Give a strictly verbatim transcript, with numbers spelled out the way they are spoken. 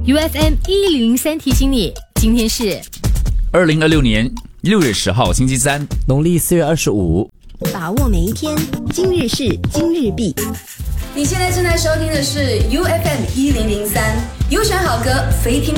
U F M 一零零三提醒你，今天是二零二六年六月十号星期三， 农历四月二十五。 把握每一天，今日事今日毕。 你现在正在收听的是 U F M 一零零三，优选好歌，非听